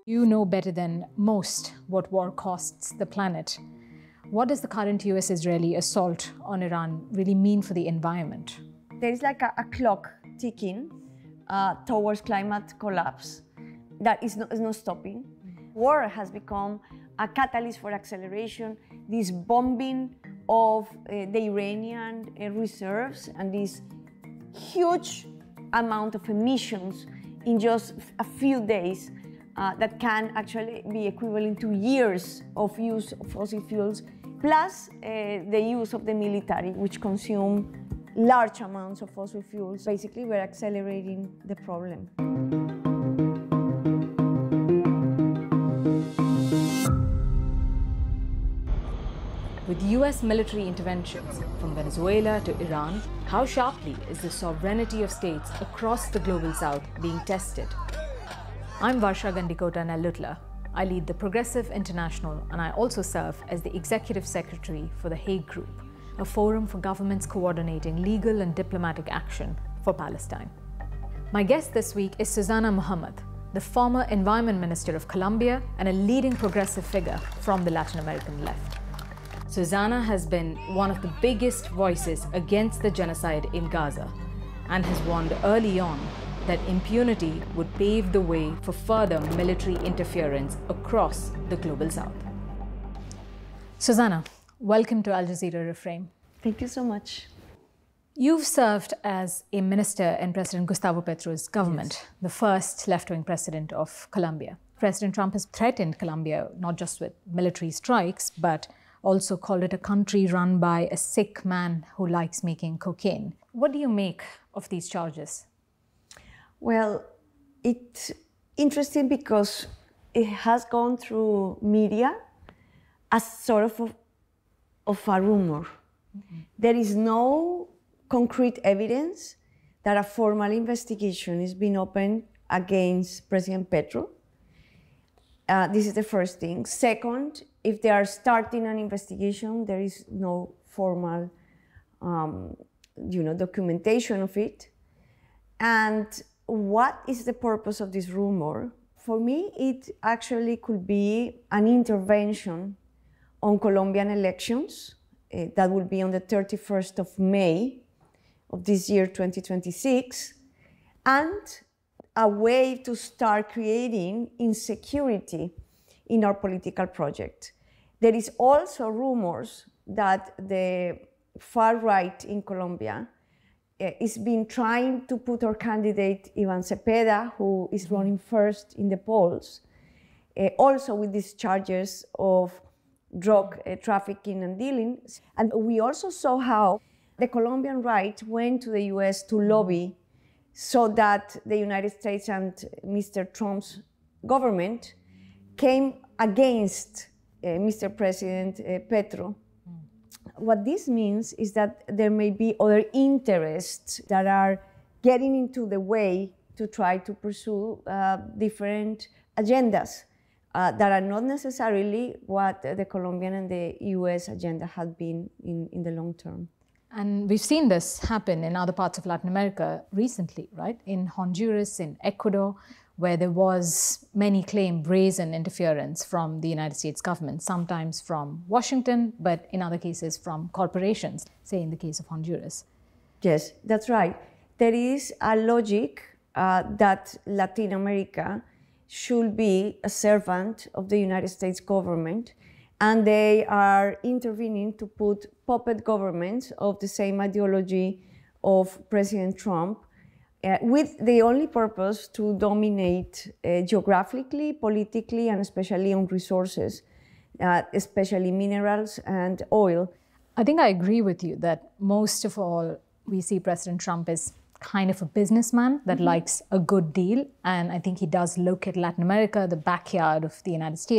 You know better than most what war costs the planet. What does the current US-Israeli assault on Iran really mean for the environment? There is like a clock ticking towards climate collapse that is not stopping. War has become a catalyst for acceleration. This bombing of the Iranian reserves and this huge amount of emissions in just a few days that can actually be equivalent to years of use of fossil fuels, plus the use of the military, which consume large amounts of fossil fuels. Basically, we're accelerating the problem. With US military interventions from Venezuela to Iran, how sharply is the sovereignty of states across the global south being tested? I'm Varsha Gandikota Nellutla. I lead the Progressive International, and I also serve as the Executive Secretary for the Hague Group, a forum for governments coordinating legal and diplomatic action for Palestine. My guest this week is Susana Mohammed, the former Environment Minister of Colombia and a leading progressive figure from the Latin American left. Susana has been one of the biggest voices against the genocide in Gaza and has warned early on that impunity would pave the way for further military interference across the global south. Susana, welcome to Al Jazeera Reframe. Thank you so much. You've served as a minister in President Gustavo Petro's government, yes, the first left-wing president of Colombia. President Trump has threatened Colombia not just with military strikes, but also called it a country run by a sick man who likes making cocaine. What do you make of these charges? Well, it's interesting because it has gone through media as sort of a rumor. Mm-hmm. There is no concrete evidence that a formal investigation is being opened against President Petro. This is the first thing. Second, if they are starting an investigation, there is no formal, documentation of it. And what is the purpose of this rumor? For me, it actually could be an intervention on Colombian elections. That will be on the 31st of May of this year, 2026. And a way to start creating insecurity in our political project. There is also rumors that the far right in Colombia is been trying to put our candidate Ivan Cepeda, who is running first in the polls, also with these charges of drug trafficking and dealing. And we also saw how the Colombian right went to the US to lobby so that the United States and Mr. Trump's government came against Mr. President Petro. What this means is that there may be other interests that are getting into the way to try to pursue different agendas that are not necessarily what the Colombian and the US agenda had been in the long term. And we've seen this happen in other parts of Latin America recently, right? In Honduras, in Ecuador, where there was, many claim, brazen interference from the United States government, sometimes from Washington, but in other cases from corporations, say in the case of Honduras. Yes, that's right. There is a logic that Latin America should be a servant of the United States government, and they are intervening to put puppet governments of the same ideology of President Trump with the only purpose to dominate geographically, politically, and especially on resources, especially minerals and oil. I think I agree with you that most of all, we see President Trump as kind of a businessman that likes a good deal. And I think he does look at Latin America, the backyard of the United States,